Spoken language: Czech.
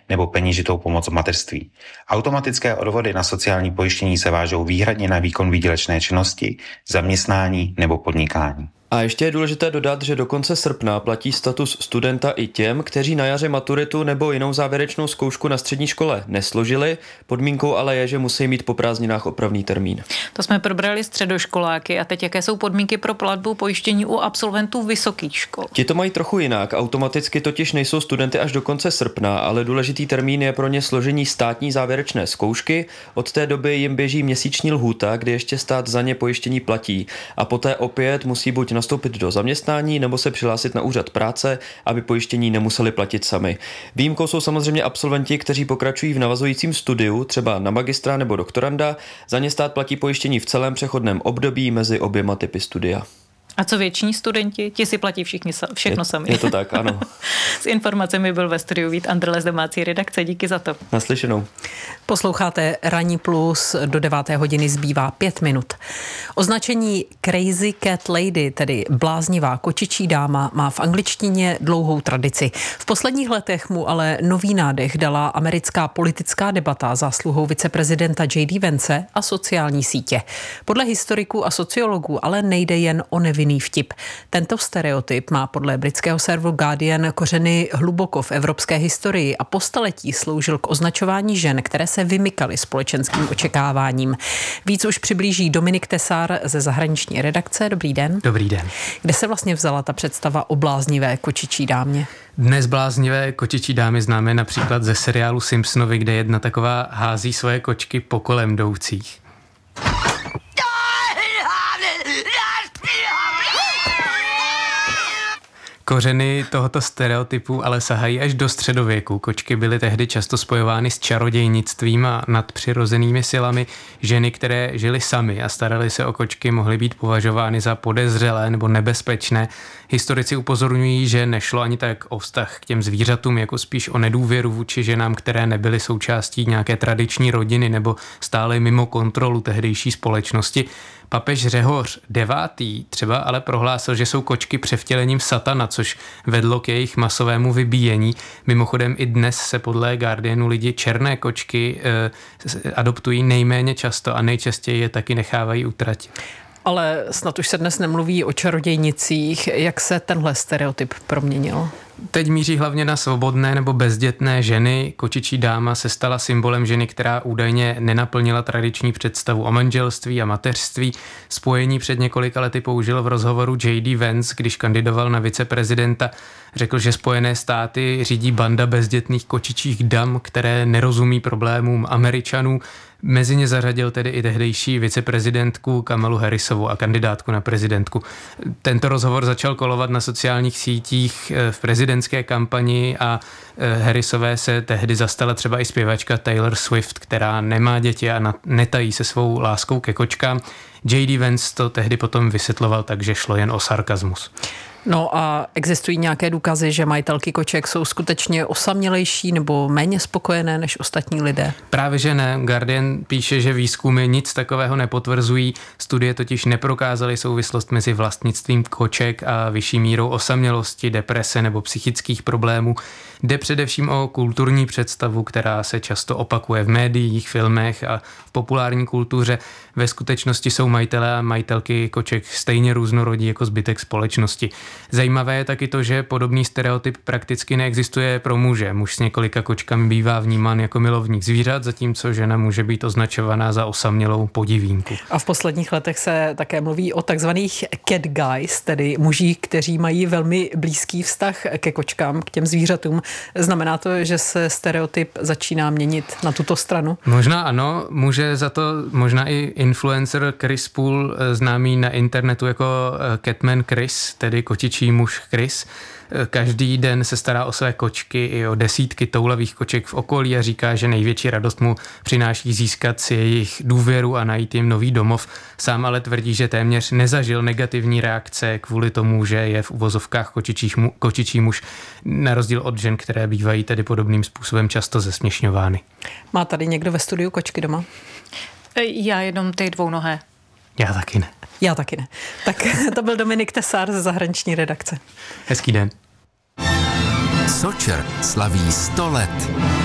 nebo peněžitou pomoc v mateřství. Automatické odvody na sociální pojištění se vážou výhradně na výkon výdělečné činnosti, zaměstnání nebo podnikání. A ještě je důležité dodat, že do konce srpna platí status studenta i těm, kteří na jaře maturitu nebo jinou závěrečnou zkoušku na střední škole nesložili. Podmínkou ale je, že musí mít po prázdninách opravný termín. To jsme probrali středoškoláky a teď jaké jsou podmínky pro platbu pojištění u absolventů vysokých škol? Ti to mají trochu jinak, automaticky totiž nejsou studenty až do konce srpna, ale důležitý termín je pro ně složení státní závěrečné zkoušky. Od té doby jim běží měsíční lhůta, kdy ještě stát za ně pojištění platí a poté opět musí buď nastoupit do zaměstnání nebo se přihlásit na úřad práce, aby pojištění nemuseli platit sami. Výjimkou jsou samozřejmě absolventi, kteří pokračují v navazujícím studiu, třeba na magistra nebo doktoranda. Za ně stát platí pojištění v celém přechodném období mezi oběma typy studia. A co většiní studenti? Ti si platí všechno sami. Je to tak, ano. S informacemi byl ve studiu Vít Andrle z domácí redakce. Díky za to. Naslyšenou. Posloucháte Ranní plus, do 9. hodiny zbývá 5 minut. Označení Crazy Cat Lady, tedy bláznivá kočičí dáma, má v angličtině dlouhou tradici. V posledních letech mu ale nový nádech dala americká politická debata zásluhou viceprezidenta J.D. Vance a sociální sítě. Podle historiků a sociologů ale nejde jen o nevinný vtip. Tento stereotyp má podle britského serveru Guardian kořeny hluboko v evropské historii a po staletí sloužil k označování žen, které se vymykaly společenským očekáváním. Víc už přiblíží Dominik Tesár ze zahraniční redakce. Dobrý den. Dobrý den. Kde se vlastně vzala ta představa o bláznivé kočičí dámě? Dnes bláznivé kočičí dámy známe například ze seriálu Simpsonovi, kde jedna taková hází svoje kočky po kolem jdoucích. Kořeny tohoto stereotypu ale sahají až do středověku. Kočky byly tehdy často spojovány s čarodějnictvím a nadpřirozenými silami. Ženy, které žily samy a staraly se o kočky, mohly být považovány za podezřelé nebo nebezpečné. Historici upozorňují, že nešlo ani tak o vztah k těm zvířatům, jako spíš o nedůvěru vůči ženám, které nebyly součástí nějaké tradiční rodiny nebo stále mimo kontrolu tehdejší společnosti. Papež Řehoř IX. Třeba ale prohlásil, že jsou kočky převtělením satana, což vedlo k jejich masovému vybíjení. Mimochodem i dnes se podle Guardianu lidi černé kočky adoptují nejméně často a nejčastěji je taky nechávají utratit. Ale snad už se dnes nemluví o čarodějnicích. Jak se tenhle stereotyp proměnil? Teď míří hlavně na svobodné nebo bezdětné ženy. Kočičí dáma se stala symbolem ženy, která údajně nenaplnila tradiční představu o manželství a mateřství. Spojení před několika lety použil v rozhovoru J.D. Vance, když kandidoval na viceprezidenta. Řekl, že Spojené státy řídí banda bezdětných kočičích dam, které nerozumí problémům Američanů. Mezi ně zařadil tedy i tehdejší viceprezidentku Kamalu Harrisovou a kandidátku na prezidentku. Tento rozhovor začal kolovat na sociálních sítích v prezidentské kampani a Harrisové se tehdy zastala třeba i zpěvačka Taylor Swift, která nemá děti a netají se svou láskou ke kočkám. J.D. Vance to tehdy potom vysvětloval tak, že šlo jen o sarkazmus. No a existují nějaké důkazy, že majitelky koček jsou skutečně osamělejší nebo méně spokojené než ostatní lidé? Právě že ne. Guardian píše, že výzkumy nic takového nepotvrzují. Studie totiž neprokázaly souvislost mezi vlastnictvím koček a vyšší mírou osamělosti, deprese nebo psychických problémů. Jde především o kulturní představu, která se často opakuje v médiích, filmech a v populární kultuře. Ve skutečnosti jsou majitelé a majitelky koček stejně různorodí jako zbytek společnosti. Zajímavé je taky to, že podobný stereotyp prakticky neexistuje pro muže. Muž s několika kočkami bývá vnímán jako milovník zvířat, zatímco žena může být označovaná za osamělou podivínku. A v posledních letech se také mluví o takzvaných cat guys, tedy muži, kteří mají velmi blízký vztah ke kočkám, k těm zvířatům. Znamená to, že se stereotyp začíná měnit na tuto stranu? Možná ano, může za to možná i influencer Chris Poole, známý na internetu jako Catman Chris, tedy kočičí muž Chris. Každý den se stará o své kočky i o desítky toulavých koček v okolí a říká, že největší radost mu přináší získat si jejich důvěru a najít jim nový domov. Sám ale tvrdí, že téměř nezažil negativní reakce kvůli tomu, že je v uvozovkách kočičí muž, na rozdíl od žen, které bývají tedy podobným způsobem často zesměšňovány. Má tady někdo ve studiu kočky doma? Já jenom ty dvounohé. Já taky ne. Já taky ne. Tak to byl Dominik Tesár ze zahraniční redakce. Hezký den. Sočer slaví 100 let.